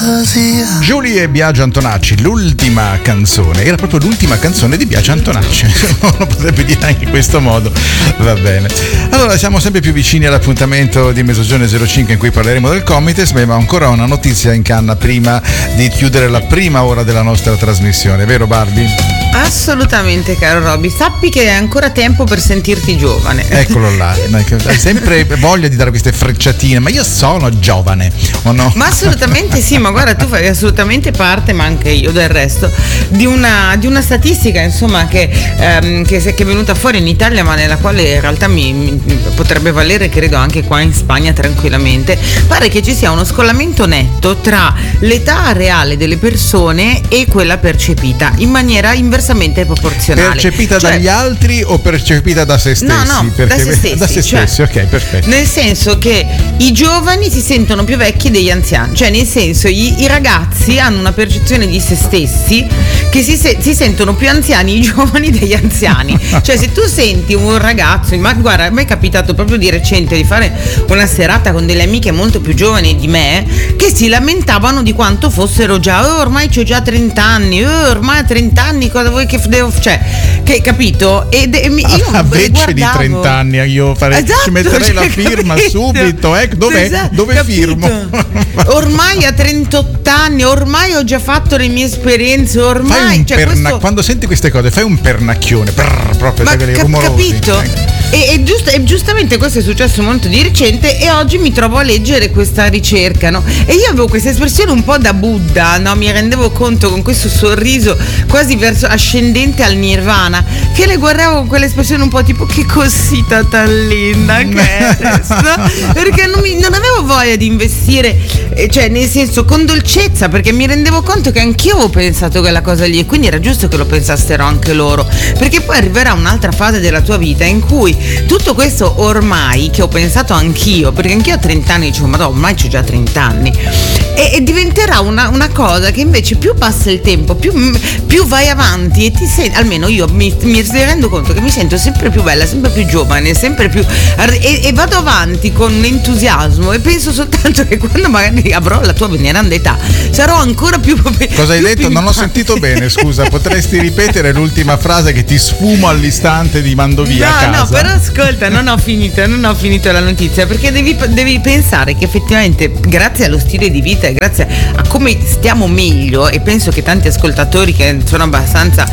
Giulia e Biagio Antonacci, l'ultima canzone, era proprio l'ultima canzone di Biagio Antonacci, uno potrebbe dire anche in questo modo, va bene. Allora siamo sempre più vicini all'appuntamento di Mezzogiorno 05 in cui parleremo del Comites, ma ancora una notizia in canna prima di chiudere la prima ora della nostra trasmissione, vero Barbie? Assolutamente, caro Robby, sappi che è ancora tempo per sentirti giovane. Eccolo là, hai sempre voglia di dare queste frecciatine, ma io sono giovane o no? Ma assolutamente sì, ma guarda, tu fai assolutamente parte, ma anche io del resto, di una statistica insomma che è venuta fuori in Italia, ma nella quale in realtà mi potrebbe valere credo anche qua in Spagna tranquillamente. Pare che ci sia uno scollamento netto tra l'età reale delle persone e quella percepita in maniera inversamente proporzionale. Percepita dagli altri o percepita da se stessi? No, da se stessi. Da se stessi, cioè, ok, perfetto. Nel senso che i giovani si sentono più vecchi degli anziani, cioè nel senso i ragazzi hanno una percezione di se stessi che si sentono più anziani i giovani degli anziani. Cioè se tu senti un ragazzo, ma guarda, a me è capitato proprio di recente di fare una serata con delle amiche molto più giovani di me che si lamentavano di quanto fossero già ormai c'ho già 30 anni, ormai a 30 anni cosa vuoi che devo, cioè, che capito? Io invece di 30 anni io farei, esatto, ci metterei la firma subito, dove esatto, firmo? Ormai a 38 anni, ormai ho già fatto le mie esperienze, ormai quando senti queste cose fai un pernacchione proprio, ma rumorosi, capito? E giustamente questo è successo molto di recente e oggi mi trovo a leggere questa ricerca, no? E io avevo questa espressione un po' da Buddha, no? Mi rendevo conto con questo sorriso quasi verso ascendente al nirvana, che le guardavo con quell'espressione un po' tipo che cosita tan linda che è, no? Perché non avevo voglia di investire, cioè nel senso con dolcezza, perché mi rendevo conto che anch'io avevo pensato quella cosa lì e quindi era giusto che lo pensassero anche loro, perché poi arriverà un'altra fase della tua vita in cui tutto questo ormai che ho pensato anch'io, perché anch'io a 30 anni dicevo ma no, ormai c'ho già 30 anni e diventerà una cosa che invece più passa il tempo più vai avanti e ti senti, almeno io mi rendo conto che mi sento sempre più bella, sempre più giovane, sempre più e vado avanti con entusiasmo e penso soltanto che quando magari avrò la tua veneranda età sarò ancora più cosa hai detto? Non ho sentito bene, scusa, potresti ripetere l'ultima frase che ti sfumo all'istante di mando via a casa? No, però ascolta, non ho finito la notizia, perché devi pensare che effettivamente grazie allo stile di vita e grazie a come stiamo meglio, e penso che tanti ascoltatori che sono abbastanza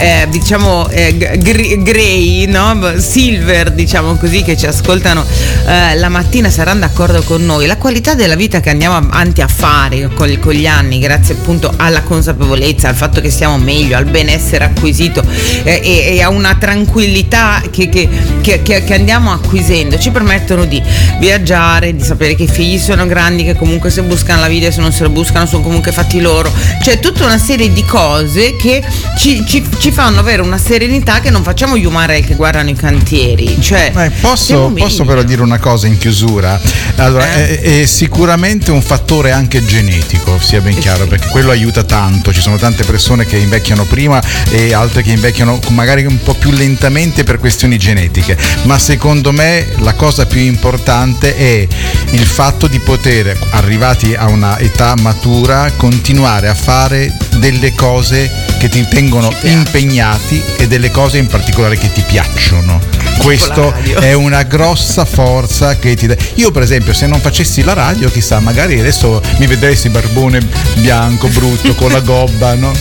grey, no? Silver, diciamo così, che ci ascoltano la mattina saranno d'accordo con noi. La qualità della vita che andiamo avanti a fare con gli anni, grazie appunto alla consapevolezza, al fatto che stiamo meglio, al benessere acquisito e a una tranquillità che andiamo acquisendo, ci permettono di viaggiare, di sapere che i figli sono grandi, che comunque se buscano la vita, se non se lo buscano sono comunque fatti loro, cioè tutta una serie di cose che ci fanno avere una serenità che non facciamo gli umarei che guardano i cantieri, cioè posso però dire una cosa in chiusura? Allora è sicuramente un fattore anche genetico, sia ben chiaro, perché quello aiuta tanto. Ci sono tante persone che invecchiano prima e altre che invecchiano magari un po' più lentamente per questioni genetiche, ma secondo me la cosa più importante è il fatto di poter, arrivati a una età matura, continuare a fare delle cose che ti tengono impegnati e delle cose in particolare che ti piacciono. Questo è una grossa forza che ti dà. Io per esempio, se non facessi la radio, chissà, magari adesso mi vedresti barbone bianco brutto con la gobba, no?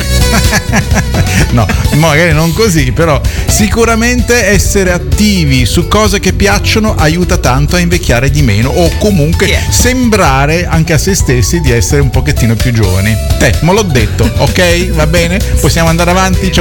No, magari non così, però sicuramente essere attivi su cose che piacciono aiuta tanto a invecchiare di meno, o comunque sembrare anche a se stessi di essere un pochettino più giovani. Me l'ho detto, ok? Va bene? Possiamo andare avanti?